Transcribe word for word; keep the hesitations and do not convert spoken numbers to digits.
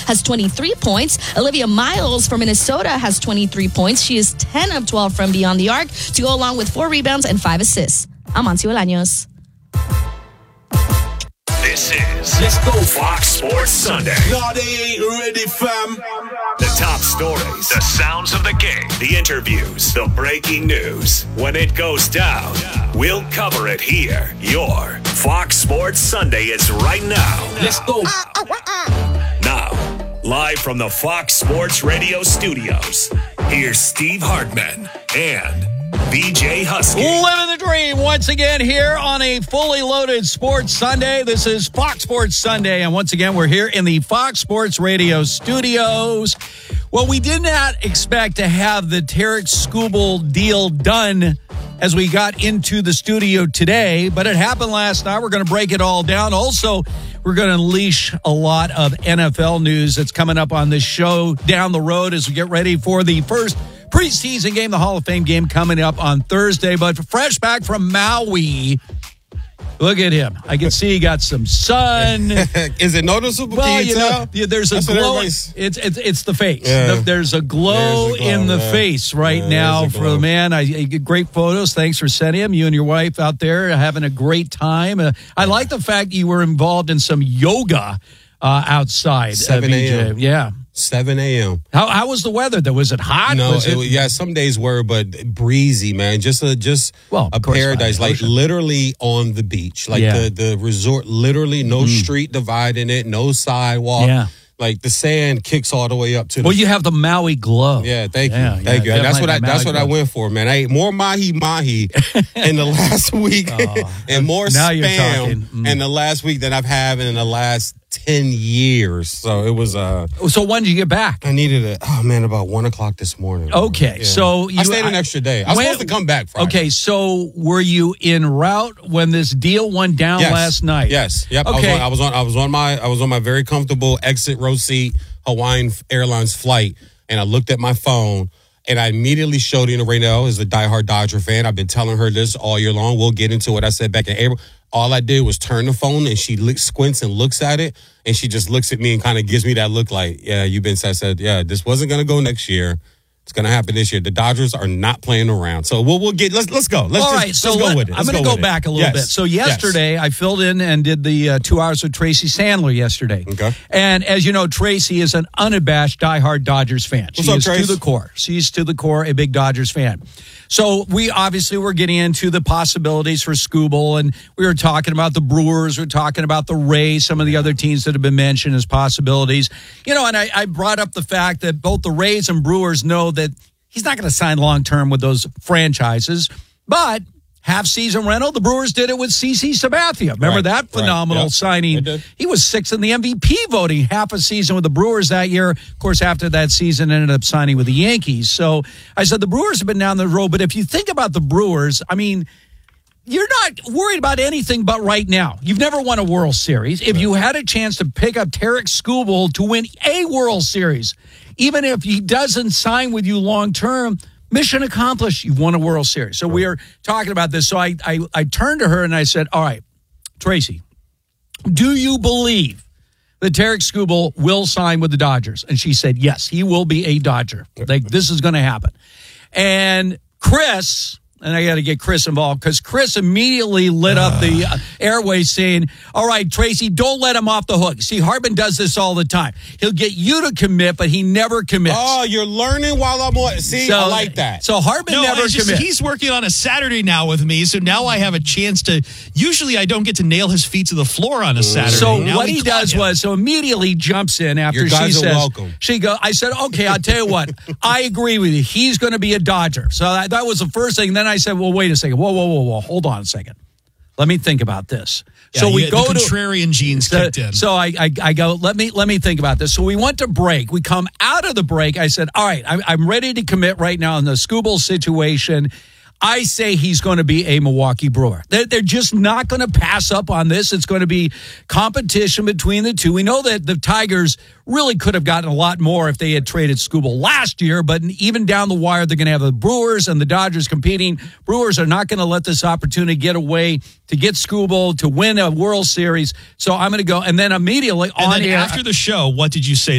has twenty-three points. Olivia Miles from Minnesota has twenty-three points. She is ten of twelve from beyond the arc to go along with four rebounds and five assists. I'm Amancio Bolaños. This is Let's Go Fox Sports Sunday. No, they ain't ready, fam. The top stories, the sounds of the game, the interviews, the breaking news. When it goes down, we'll cover it here. Your Fox Sports Sunday is right now. Let's go. Now, live from the Fox Sports Radio studios, here's Steve Hartman and B J Husky. Living the dream once again here on a fully loaded Sports Sunday. This is Fox Sports Sunday, and once again, we're here in the Fox Sports Radio studios. Well, we did not expect to have the Tarik Skubal deal done as we got into the studio today, but it happened last night. We're going to break it all down. Also, we're going to unleash a lot of N F L news that's coming up on this show down the road as we get ready for the first preseason game, the Hall of Fame game coming up on Thursday. But fresh back from Maui, look at him. I can see he got some sun. Is it noticeable? Well, Can you, you tell? know, yeah, there's a That's glow. It's, it's it's the face. Yeah. The- there's a glow, There's a glow, in the yeah. face right Yeah, now there's a for glow. the man. I, I get great photos. Thanks for sending him. You and your wife out there having a great time. Uh, I like the fact you were involved in some yoga uh, outside. uh, seven B J. a.m. Yeah. seven a.m. How how was the weather? Though was it hot? No, was it, yeah, some days were, but breezy, man. Just a just Well, a of course, paradise, by the like ocean. literally on the beach, like Yeah. the the resort. Literally, no street dividing it, no sidewalk. Yeah. Like the sand kicks all the way up to the. Well, you have the Maui glow. Yeah, thank you, Yeah, thank yeah, you. And that's definitely what I the that's Maui what I glow. went for, man. I ate more mahi mahi in the last week, and more now you're talking. spam Mm. in the last week than I've had in the last ten years. So it was. uh So when did you get back? I needed it. Oh man, about one o'clock this morning. Okay, Yeah. so you, I stayed an extra day. I was When- supposed to come back Friday. Okay, so were you en route when this deal went down Yes. last night? Yes. Yep. Okay. I was, on, I was on. I was on my. I was on my very comfortable exit row seat Hawaiian Airlines flight, and I looked at my phone, and I immediately showed Ina Raynell, is a diehard Dodger fan. I've been telling her this all year long. We'll get into what I said back in April. All I did was turn the phone, and she look, squints and looks at it, and she just looks at me and kind of gives me that look like, yeah, you've been. I said, yeah, this wasn't going to go next year. It's going to happen this year. The Dodgers are not playing around. So we'll we'll get let's let's go. Let's All just, right, so let's go let- with it. I'm Let's going to go with back it. a little Yes. bit. So Yes. yesterday, I filled in and did the uh, two hours with Tracy Sandler yesterday. Okay. And as you know, Tracy is an unabashed diehard Dodgers fan. What's she up, is Trace? to the core. She's to the core a big Dodgers fan. So we obviously were getting into the possibilities for Skubal, and we were talking about the Brewers, we were talking about the Rays, some of the other teams that have been mentioned as possibilities. You know, and I, I brought up the fact that both the Rays and Brewers know that he's not going to sign long-term with those franchises, but half-season rental, the Brewers did it with C C Sabathia. Remember Right, that right, phenomenal yep, signing? they did. He was sixth in the M V P voting, half a season with the Brewers that year. Of course, after that season, ended up signing with the Yankees. So I said the Brewers have been down the road, but if you think about the Brewers, I mean, you're not worried about anything but right now. You've never won a World Series. If you had a chance to pick up Tarik Skubal to win a World Series, even if he doesn't sign with you long term, mission accomplished. You've won a World Series. So we are talking about this. So I, I, I turned to her and I said, all right, Tracy, do you believe that Tarik Skubal will sign with the Dodgers? And she said, yes, he will be a Dodger. Like, this is going to happen. And Chris, and I got to get Chris involved because Chris immediately lit up the uh, airways saying, all right, Tracy, don't let him off the hook. See, Hartman does this all the time. He'll get you to commit, but he never commits. Oh, you're learning while I'm on. See, So- I like that. So Hartman No, never it's just, commits. he's working on a Saturday now with me, so now I have a chance to. Usually, I don't get to nail his feet to the floor on a Saturday. So Now what we he caught does him. was, so immediately jumps in after Your she guys are says, welcome. she go, I said, okay, I'll tell you what, I agree with you. He's going to be a Dodger. So that, that was the first thing. Then I said, well, wait a second. Whoa, whoa, whoa, whoa. Hold on a second. Let me think about this. Yeah, so we you- go the to contrarian genes so, kicked in. So I, I, I go, let me, let me think about this. So we went to break. We come out of the break. I said, all right, I'm, I'm ready to commit right now in the Skubal situation. I say he's going to be a Milwaukee Brewer. They're, they're just not going to pass up on this. It's going to be competition between the two. We know that the Tigers really could have gotten a lot more if they had traded Skubal last year, but even down the wire, they're going to have the Brewers and the Dodgers competing. Brewers are not going to let this opportunity get away to get Skubal to win a World Series. So I'm going to go, and then immediately and on then air, after the show, what did you say